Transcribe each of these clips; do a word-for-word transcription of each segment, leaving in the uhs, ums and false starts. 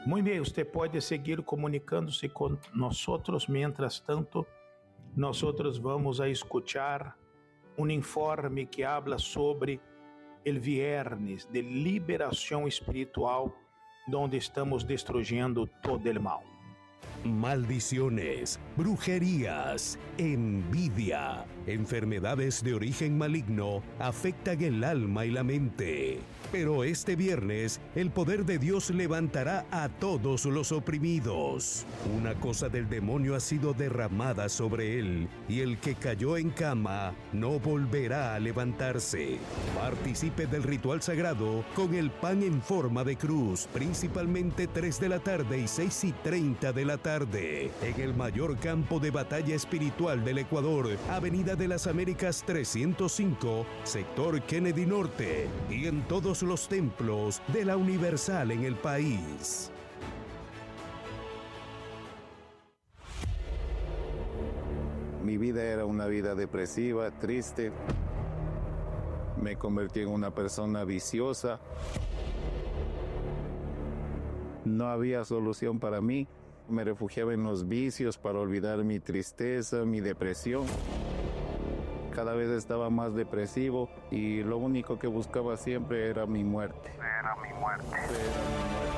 Muy bien, usted puede seguir comunicándose con nosotros. Mientras tanto, nosotros vamos a escuchar un informe que habla sobre el viernes de liberación espiritual, donde estamos destruyendo todo el mal. Maldiciones, brujerías, envidia, enfermedades de origen maligno afectan el alma y la mente. Pero este viernes, el poder de Dios levantará a todos los oprimidos. Una cosa del demonio ha sido derramada sobre él, y el que cayó en cama no volverá a levantarse. Participe del ritual sagrado con el pan en forma de cruz, principalmente tres de la tarde y seis y treinta de la tarde, en el mayor campo de batalla espiritual del Ecuador, Avenida de las Américas trescientos cinco, sector Kennedy Norte, y en todos los templos de la Universal en el país. Mi vida era una vida depresiva, triste. Me convertí en una persona viciosa. No había solución para mí. Me refugiaba en los vicios para olvidar mi tristeza, mi depresión. Cada vez estaba más depresivo y lo único que buscaba siempre era mi muerte. Era mi muerte. Era mi muerte.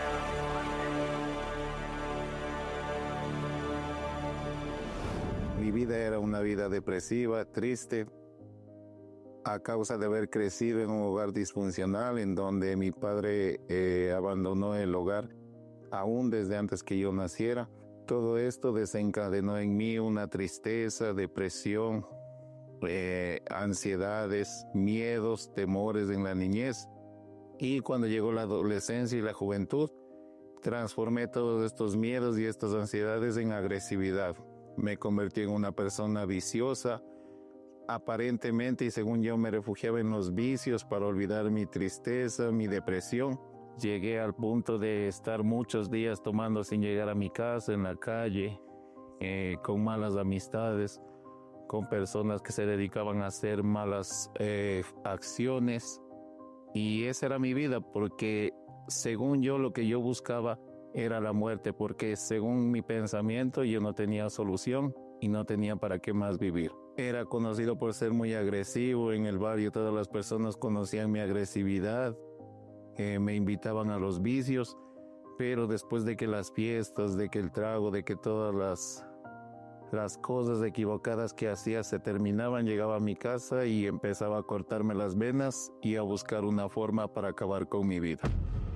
Mi vida era una vida depresiva, triste, a causa de haber crecido en un hogar disfuncional en donde mi padre eh, abandonó el hogar aún desde antes que yo naciera. Todo esto desencadenó en mí una tristeza, depresión, Eh, ansiedades, miedos, temores en la niñez. Y cuando llegó la adolescencia y la juventud, transformé todos estos miedos y estas ansiedades en agresividad. Me convertí en una persona viciosa, aparentemente, y según yo me refugiaba en los vicios para olvidar mi tristeza, mi depresión. Llegué al punto de estar muchos días tomando sin llegar a mi casa, en la calle, eh, con malas amistades, con personas que se dedicaban a hacer malas eh, acciones. Y esa era mi vida, porque según yo lo que yo buscaba era la muerte, porque según mi pensamiento yo no tenía solución y no tenía para qué más vivir. Era conocido por ser muy agresivo en el barrio, todas las personas conocían mi agresividad, eh, me invitaban a los vicios, pero después de que las fiestas, de que el trago, de que todas las... Las cosas equivocadas que hacía se terminaban, llegaba a mi casa y empezaba a cortarme las venas y a buscar una forma para acabar con mi vida.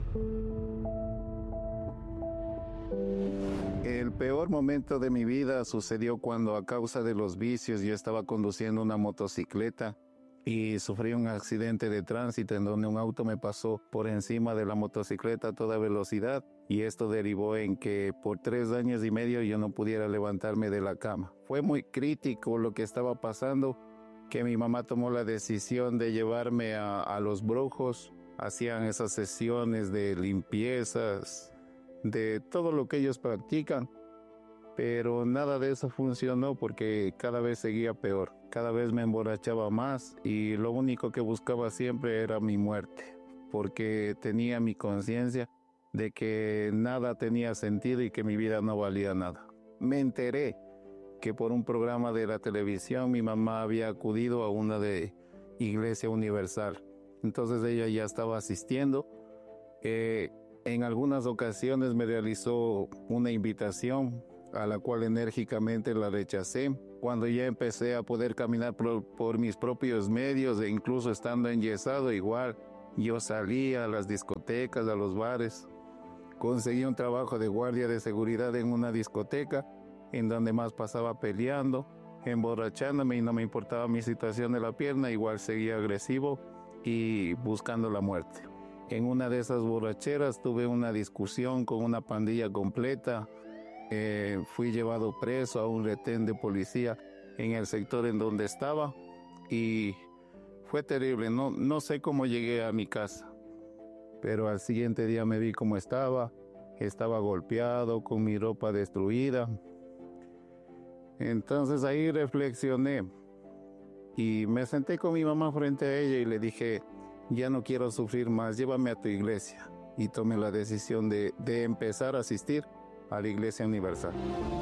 El peor momento de mi vida sucedió cuando, a causa de los vicios, yo estaba conduciendo una motocicleta y sufrí un accidente de tránsito en donde un auto me pasó por encima de la motocicleta a toda velocidad, y esto derivó en que por tres años y medio yo no pudiera levantarme de la cama. Fue muy crítico lo que estaba pasando, que mi mamá tomó la decisión de llevarme a, a los brujos. Hacían esas sesiones de limpiezas, de todo lo que ellos practican, pero nada de eso funcionó porque cada vez seguía peor. Cada vez me emborrachaba más y lo único que buscaba siempre era mi muerte, porque tenía mi conciencia de que nada tenía sentido y que mi vida no valía nada. Me enteré que por un programa de la televisión mi mamá había acudido a una de Iglesia Universal. Entonces ella ya estaba asistiendo. Eh, en algunas ocasiones me realizó una invitación a la cual enérgicamente la rechacé. Cuando ya empecé a poder caminar por, por mis propios medios, e incluso estando enyesado igual, yo salía a las discotecas, a los bares. Conseguí un trabajo de guardia de seguridad en una discoteca, en donde más pasaba peleando, emborrachándome, y no me importaba mi situación de la pierna, igual seguía agresivo y buscando la muerte. En una de esas borracheras tuve una discusión con una pandilla completa. Eh, fui llevado preso a un retén de policía en el sector en donde estaba y fue terrible. No, no sé cómo llegué a mi casa, pero al siguiente día me vi cómo estaba. Estaba golpeado, con mi ropa destruida. Entonces ahí reflexioné y me senté con mi mamá frente a ella y le dije: ya no quiero sufrir más, llévame a tu iglesia. y tomé la decisión de, de empezar a asistir a la Iglesia Universal.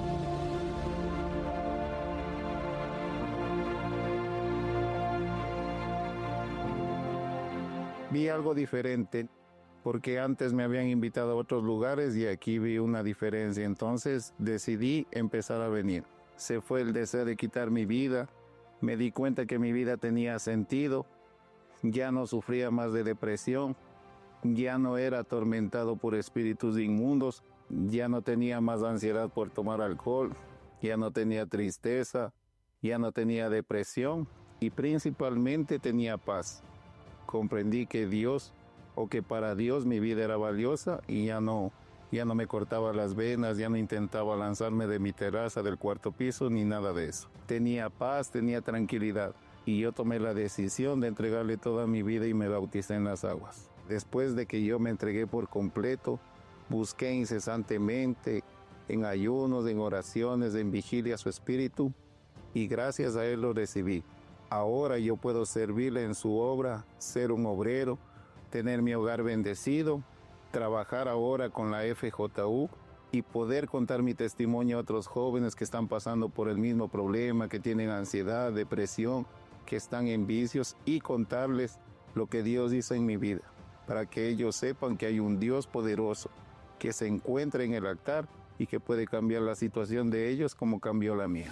Vi algo diferente, porque antes me habían invitado a otros lugares y aquí vi una diferencia. Entonces decidí empezar a venir. Se fue el deseo de quitar mi vida. Me di cuenta que mi vida tenía sentido. Ya no sufría más de depresión. Ya no era atormentado por espíritus inmundos. Ya no tenía más ansiedad por tomar alcohol. Ya no tenía tristeza. Ya no tenía depresión. Y principalmente tenía paz. Comprendí que Dios, o que para Dios mi vida era valiosa y ya no, ya no me cortaba las venas, ya no intentaba lanzarme de mi terraza del cuarto piso ni nada de eso. Tenía paz, tenía tranquilidad y yo tomé la decisión de entregarle toda mi vida y me bauticé en las aguas. Después de que yo me entregué por completo, busqué incesantemente en ayunos, en oraciones, en vigilia a su espíritu y gracias a él lo recibí. Ahora yo puedo servirle en su obra, ser un obrero, tener mi hogar bendecido, trabajar ahora con la F J U y poder contar mi testimonio a otros jóvenes que están pasando por el mismo problema, que tienen ansiedad, depresión, que están en vicios y contarles lo que Dios hizo en mi vida, para que ellos sepan que hay un Dios poderoso que se encuentra en el altar y que puede cambiar la situación de ellos como cambió la mía.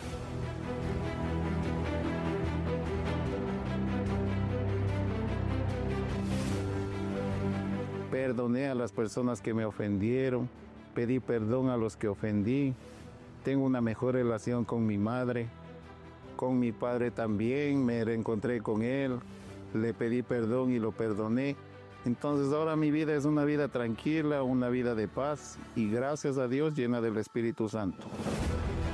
Perdoné a las personas que me ofendieron, pedí perdón a los que ofendí, tengo una mejor relación con mi madre, con mi padre también, me reencontré con él, le pedí perdón y lo perdoné. Entonces ahora mi vida es una vida tranquila, una vida de paz y gracias a Dios llena del Espíritu Santo.